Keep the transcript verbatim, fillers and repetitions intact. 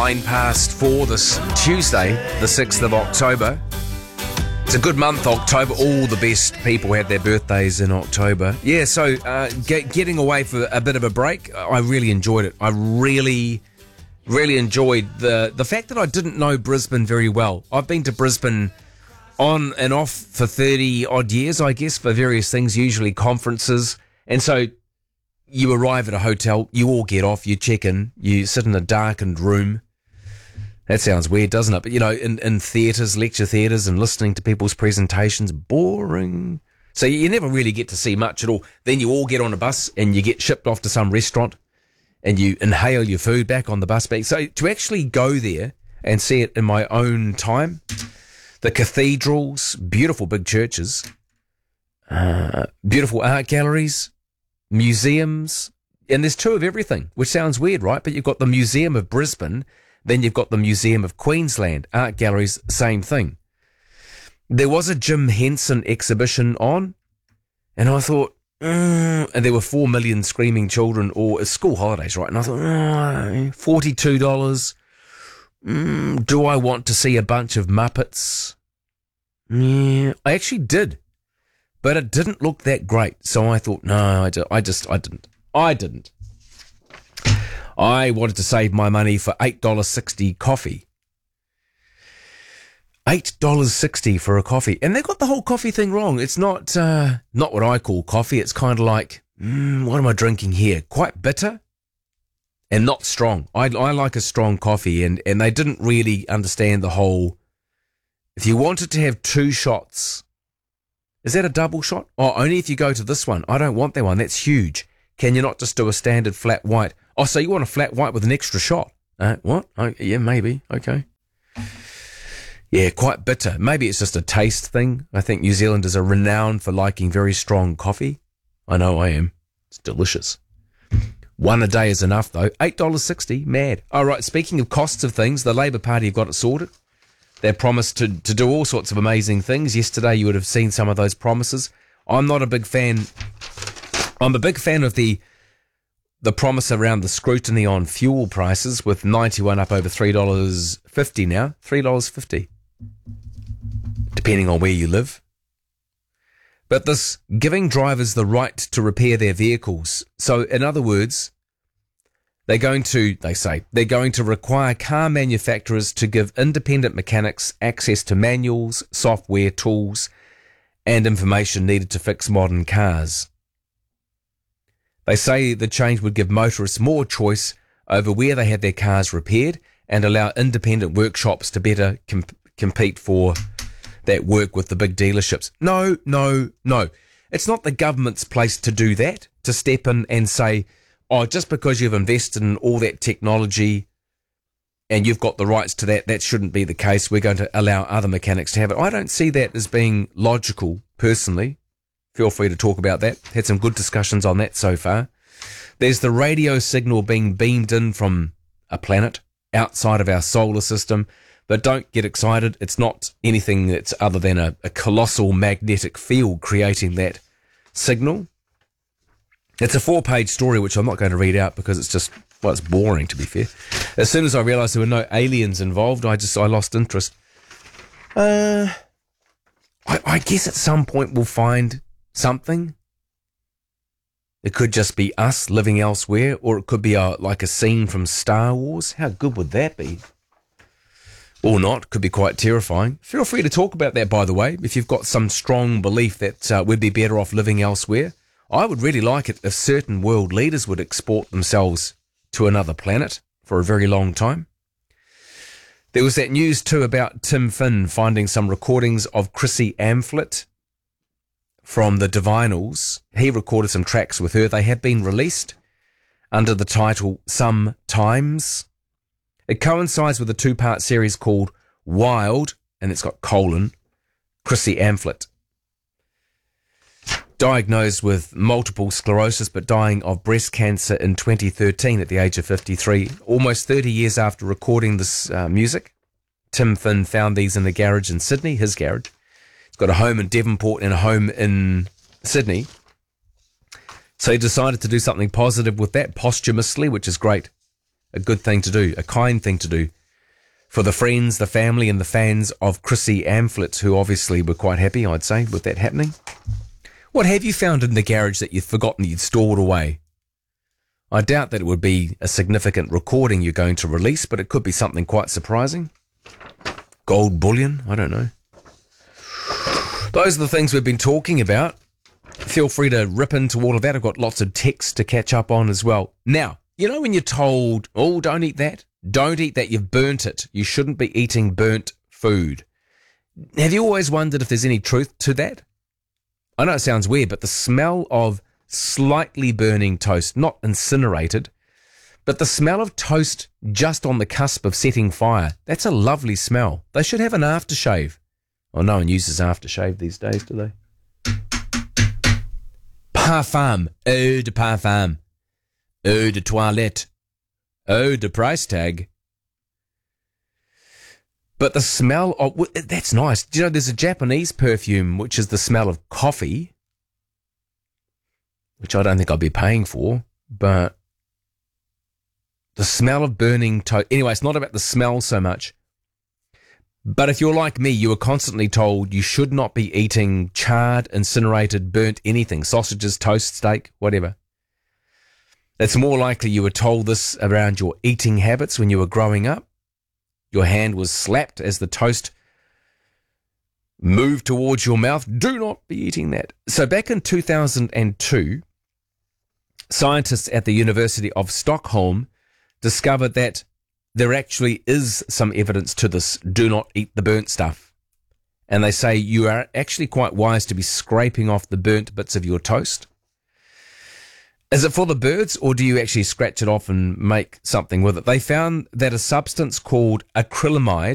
Nine past four this Tuesday, the sixth of October. It's a good month, October. All the best people had their birthdays in October. Yeah, so uh, get, getting away for a bit of a break, I really enjoyed it. I really, really enjoyed the, the fact that I didn't know Brisbane very well. I've been to Brisbane on and off for thirty odd years, I guess, for various things, usually conferences. And so you arrive at a hotel, you all get off, you check in, you sit in a darkened room. That sounds weird, doesn't it? But, you know, in, in theatres, lecture theatres, and listening to people's presentations, boring. So you never really get to see much at all. Then you all get on a bus and you get shipped off to some restaurant and you inhale your food back on the bus back. So to actually go there and see it in my own time, the cathedrals, beautiful big churches, uh, beautiful art galleries, museums, and there's two of everything, which sounds weird, right? But you've got the Museum of Brisbane, then you've got the Museum of Queensland. Art galleries, same thing. There was a Jim Henson exhibition on, and I thought, mm, and there were four million screaming children, or it's school holidays, right? And I thought, mm, forty-two dollars. Mm, do I want to see a bunch of Muppets? Yeah, I actually did, but it didn't look that great. So I thought, no, I just, I just, I didn't. I didn't. I wanted to save my money for eight dollars sixty coffee. eight dollars sixty for a coffee. And they got the whole coffee thing wrong. It's not uh, not what I call coffee. It's kind of like, mm, what am I drinking here? Quite bitter and not strong. I, I like a strong coffee, and, and they didn't really understand the whole, if you wanted to have two shots, is that a double shot? Oh, only if you go to this one. I don't want that one. That's huge. Can you not just do a standard flat white? Oh, so you want a flat white with an extra shot? Uh, what? Oh, yeah, maybe. Okay. Yeah, quite bitter. Maybe it's just a taste thing. I think New Zealanders are renowned for liking very strong coffee. I know I am. It's delicious. One a day is enough, though. eight dollars sixty, mad. All right, speaking of costs of things, the Labour Party have got it sorted. They promised to, to do all sorts of amazing things. Yesterday, you would have seen some of those promises. I'm not a big fan... I'm a big fan of the the promise around the scrutiny on fuel prices, with ninety-one up over three dollars fifty now. three dollars fifty, depending on where you live. But this giving drivers the right to repair their vehicles. So, in other words, they're going to, they say, they're going to require car manufacturers to give independent mechanics access to manuals, software, tools, and information needed to fix modern cars. They say the change would give motorists more choice over where they had their cars repaired and allow independent workshops to better comp- compete for that work with the big dealerships. No, no, no. It's not the government's place to do that, to step in and say, oh, just because you've invested in all that technology and you've got the rights to that, that shouldn't be the case. We're going to allow other mechanics to have it. I don't see that as being logical, personally. Feel free to talk about that. Had some good discussions on that so far. There's the radio signal being beamed in from a planet outside of our solar system. But don't get excited. It's not anything that's other than a, a colossal magnetic field creating that signal. It's a four-page story, which I'm not going to read out because it's just, well, it's boring, to be fair. As soon as I realised there were no aliens involved, I just, I lost interest. Uh, I, I guess at some point we'll find something. It could just be us living elsewhere, or it could be a, like a scene from Star Wars. How good would that be? Or not. Could be quite terrifying. Feel free to talk about that, by the way, if you've got some strong belief that uh, we'd be better off living elsewhere. I would really like it if certain world leaders would export themselves to another planet for a very long time. There was that news too about Tim Finn finding some recordings of Chrissy Amphlett from the Divinals. He recorded some tracks with her. They have been released under the title Sometimes. It coincides with a two-part series called Wild, and it's got colon, Chrissy Amphlett. Diagnosed with multiple sclerosis but dying of breast cancer in twenty thirteen at the age of fifty-three. Almost thirty years after recording this uh, music, Tim Finn found these in a garage in Sydney, his garage. He's got a home in Devonport and a home in Sydney. So he decided to do something positive with that posthumously, which is great. a good thing to do, a kind thing to do for the friends, the family, and the fans of Chrissy Amphlett, who obviously were quite happy, I'd say, with that happening. What have you found in the garage that you'd forgotten you'd stored away? I doubt that it would be a significant recording you're going to release, but it could be something quite surprising. Gold bullion, I don't know. Those are the things we've been talking about. Feel free to rip into all of that. I've got lots of texts to catch up on as well. Now, you know when you're told, oh, don't eat that? Don't eat that, you've burnt it. You shouldn't be eating burnt food. Have you always wondered if there's any truth to that? I know it sounds weird, but the smell of slightly burning toast, not incinerated, but the smell of toast just on the cusp of setting fire, that's a lovely smell. They should have an aftershave. Oh, no one uses aftershave these days, do they? Parfum, eau de parfum, eau de toilette, eau de price tag. But the smell of, that's nice. Do you know, there's a Japanese perfume, which is the smell of coffee, which I don't think I'll be paying for, but the smell of burning toast. Anyway, it's not about the smell so much. But if you're like me, you were constantly told you should not be eating charred, incinerated, burnt anything, sausages, toast, steak, whatever. It's more likely you were told this around your eating habits when you were growing up. Your hand was slapped as the toast moved towards your mouth. Do not be eating that. So back in two thousand two, scientists at the University of Stockholm discovered that there actually is some evidence to this do not eat the burnt stuff. And they say you are actually quite wise to be scraping off the burnt bits of your toast. Is it for the birds, or do you actually scratch it off and make something with it? They found that a substance called acrylamide